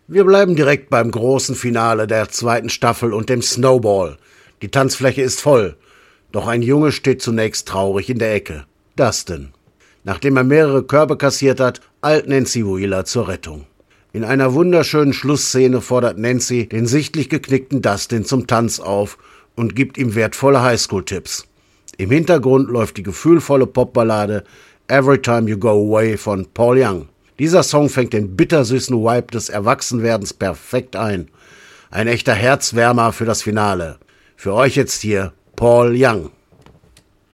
Wir bleiben direkt beim großen Finale der zweiten Staffel und dem Snowball. Die Tanzfläche ist voll, doch ein Junge steht zunächst traurig in der Ecke. Dustin. Nachdem er mehrere Körbe kassiert hat, eilt Nancy Wheeler zur Rettung. In einer wunderschönen Schlussszene fordert Nancy den sichtlich geknickten Dustin zum Tanz auf und gibt ihm wertvolle Highschool-Tipps. Im Hintergrund läuft die gefühlvolle Popballade Every Time You Go Away von Paul Young. Dieser Song fängt den bittersüßen Vibe des Erwachsenwerdens perfekt ein. Ein echter Herzwärmer für das Finale. Für euch jetzt hier Paul Young.